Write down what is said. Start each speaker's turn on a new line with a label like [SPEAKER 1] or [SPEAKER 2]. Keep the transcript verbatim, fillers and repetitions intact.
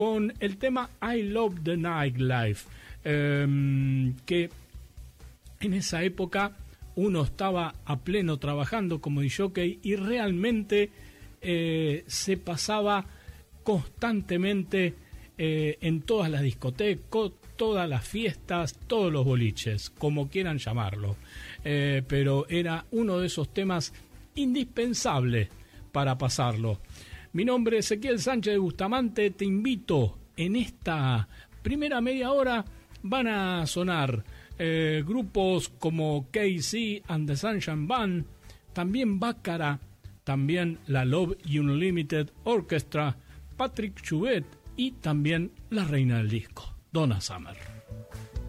[SPEAKER 1] con el tema I Love the Nightlife, eh, que en esa época uno estaba a pleno trabajando como disjockey y realmente eh, se pasaba constantemente eh, en todas las discotecas, todas las fiestas, todos los boliches, como quieran llamarlo, eh, pero era uno de esos temas indispensables para pasarlo. Mi nombre es Ezequiel Sánchez de Bustamante, te invito en esta primera media hora, van a sonar eh, grupos como K C and the Sunshine Band, también Bácara, también la Love Unlimited Orchestra, Patrick Chubet y también la reina del disco, Donna Summer.